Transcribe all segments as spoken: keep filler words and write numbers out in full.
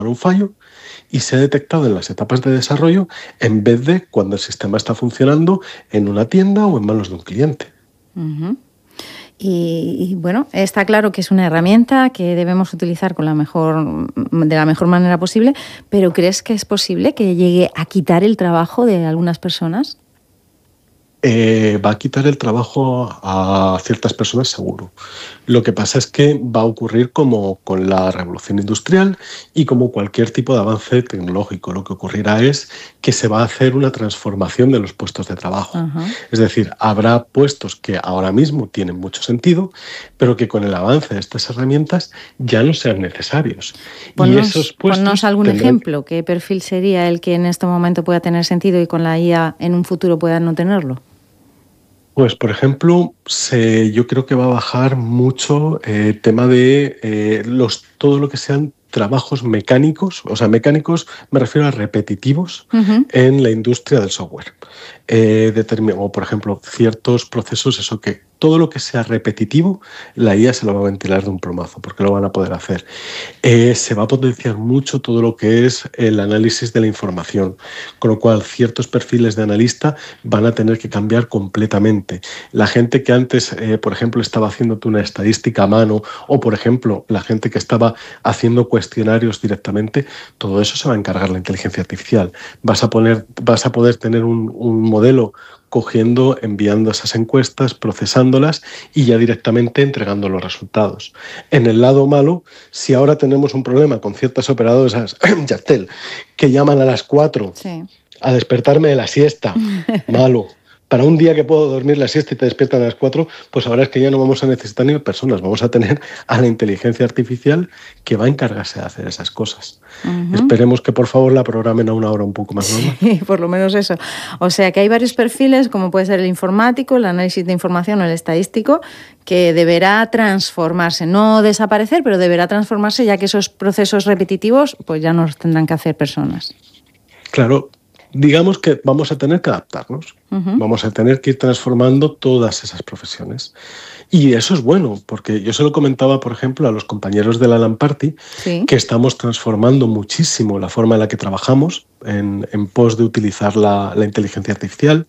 un fallo y se ha detectado en las etapas de desarrollo en vez de cuando el sistema está funcionando en una tienda o en manos de un cliente. Uh-huh. Y, y bueno, está claro que es una herramienta que debemos utilizar con la mejor, de la mejor manera posible, pero ¿crees que es posible que llegue a quitar el trabajo de algunas personas? Eh, va a quitar el trabajo a ciertas personas seguro. Lo que pasa es que va a ocurrir como con la revolución industrial y como cualquier tipo de avance tecnológico. Lo que ocurrirá es que se va a hacer una transformación de los puestos de trabajo. Uh-huh. Es decir, habrá puestos que ahora mismo tienen mucho sentido, pero que con el avance de estas herramientas ya no sean necesarios. Ponnos, y esos puestos ponnos algún tendrán... ejemplo. ¿Qué perfil sería el que en este momento pueda tener sentido y con la I A en un futuro pueda no tenerlo? Pues, por ejemplo, se, yo creo que va a bajar mucho el eh, tema de eh, los, todo lo que sean trabajos mecánicos, o sea, mecánicos me refiero a repetitivos uh-huh. en la industria del software. Eh, o, por ejemplo, ciertos procesos, eso que todo lo que sea repetitivo, la I A se lo va a ventilar de un plomazo, porque lo van a poder hacer. Eh, se va a potenciar mucho todo lo que es el análisis de la información, con lo cual ciertos perfiles de analista van a tener que cambiar completamente. La gente que antes, eh, por ejemplo, estaba haciéndote una estadística a mano, o, por ejemplo, la gente que estaba haciendo cuestionarios directamente, todo eso se va a encargar la inteligencia artificial. Vas a, poner, vas a poder tener un, un modelo cogiendo, enviando esas encuestas, procesándolas y ya directamente entregando los resultados. En el lado malo, si ahora tenemos un problema con ciertas operadoras, Yastel, que llaman a las cuatro sí. a despertarme de la siesta, malo. Para un día que puedo dormir la siesta y te despiertan a las cuatro, pues ahora es que ya no vamos a necesitar ni personas, vamos a tener a la inteligencia artificial que va a encargarse de hacer esas cosas. Uh-huh. Esperemos que por favor la programen a una hora un poco más normal. Sí, por lo menos eso. O sea que hay varios perfiles, como puede ser el informático, el análisis de información o el estadístico, que deberá transformarse, no desaparecer, pero deberá transformarse, ya que esos procesos repetitivos pues ya no los tendrán que hacer personas. Claro. Digamos que vamos a tener que adaptarnos, uh-huh. vamos a tener que ir transformando todas esas profesiones. Y eso es bueno, porque yo se lo comentaba, por ejemplo, a los compañeros de la LAN Party, sí. que estamos transformando muchísimo la forma en la que trabajamos en, en pos de utilizar la, la inteligencia artificial.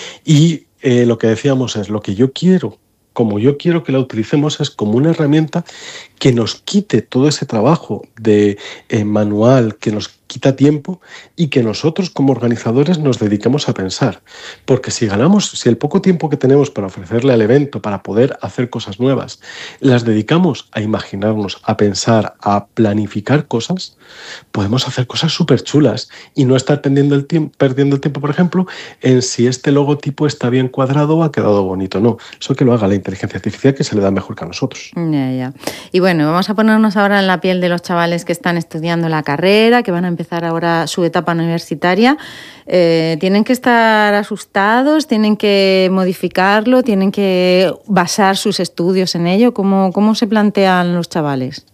Y eh, lo que decíamos es, lo que yo quiero, como yo quiero que la utilicemos, es como una herramienta que nos quite todo ese trabajo de eh, manual, que nos quita tiempo y que nosotros como organizadores nos dediquemos a pensar. Porque si ganamos, si el poco tiempo que tenemos para ofrecerle al evento, para poder hacer cosas nuevas, las dedicamos a imaginarnos, a pensar, a planificar cosas, podemos hacer cosas súper chulas y no estar perdiendo el, tiempo, perdiendo el tiempo, por ejemplo, en si este logotipo está bien cuadrado o ha quedado bonito. No, eso que lo haga la inteligencia artificial, que se le da mejor que a nosotros. Ya, ya. Y bueno, vamos a ponernos ahora en la piel de los chavales que están estudiando la carrera, que van a empezar ahora su etapa universitaria. Eh, ¿Tienen que estar asustados? ¿Tienen que modificarlo? ¿Tienen que basar sus estudios en ello? ¿Cómo, cómo se plantean los chavales?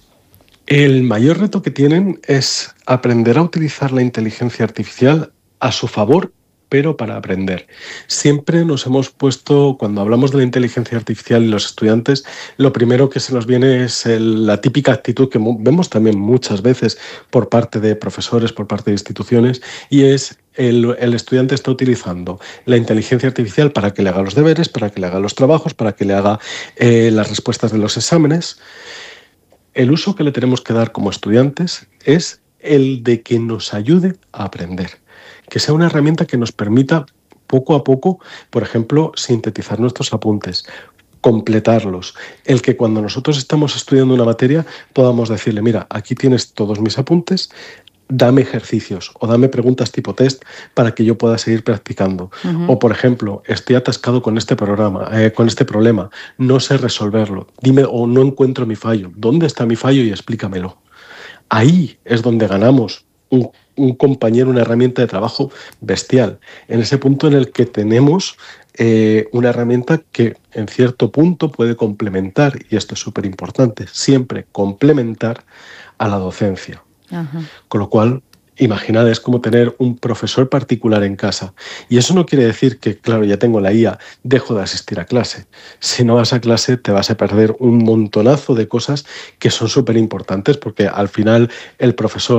El mayor reto que tienen es aprender a utilizar la inteligencia artificial a su favor, pero para aprender. Siempre nos hemos puesto, cuando hablamos de la inteligencia artificial y los estudiantes, lo primero que se nos viene es el, la típica actitud que vemos también muchas veces por parte de profesores, por parte de instituciones, y es el, el estudiante está utilizando la inteligencia artificial para que le haga los deberes, para que le haga los trabajos, para que le haga eh, las respuestas de los exámenes. El uso que le tenemos que dar como estudiantes es el de que nos ayude a aprender, que sea una herramienta que nos permita poco a poco, por ejemplo, sintetizar nuestros apuntes, completarlos, el que cuando nosotros estamos estudiando una materia podamos decirle, mira, aquí tienes todos mis apuntes, dame ejercicios o dame preguntas tipo test para que yo pueda seguir practicando. Uh-huh. O, por ejemplo, estoy atascado con este programa, eh, con este problema, no sé resolverlo, dime o no encuentro mi fallo, ¿dónde está mi fallo y explícamelo? Ahí es donde ganamos un, un compañero, una herramienta de trabajo bestial, en ese punto en el que tenemos eh, una herramienta que en cierto punto puede complementar, y esto es súper importante, siempre complementar a la docencia. Ajá. Con lo cual, Imaginad, es como tener un profesor particular en casa. Y eso no quiere decir que, claro, ya tengo la I A, dejo de asistir a clase. Si no vas a clase, te vas a perder un montonazo de cosas que son súper importantes, porque al final el profesor